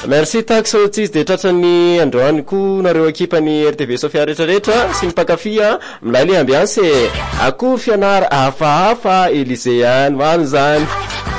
Merci taxotis de tratrany androany ko nareo ekipany RTV Sofia retraretra sy mpakafia milay le ambiance ako fianara hafahafa Elisean mano zany